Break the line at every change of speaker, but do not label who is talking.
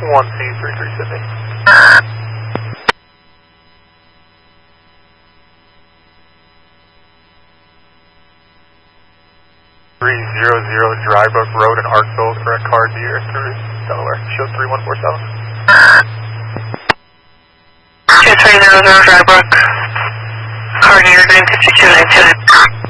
1C33 Sydney. 300 Drybrook Road in Arkville, correct car deer through Delaware. Show 3147.
2300 Drybrook, car deer, green 5292.